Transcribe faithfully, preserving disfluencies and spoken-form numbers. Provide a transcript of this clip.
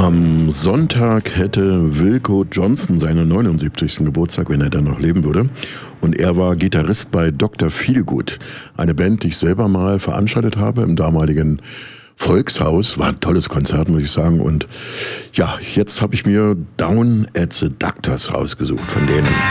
Am Sonntag hätte Wilko Johnson seinen neunundsiebzigsten Geburtstag, wenn er dann noch leben würde. Und er war Gitarrist bei Doktor Feelgood, eine Band, die ich selber mal veranstaltet habe im damaligen Volkshaus. War ein tolles Konzert, muss ich sagen. Und ja, jetzt habe ich mir Down at the Doctors rausgesucht von denen.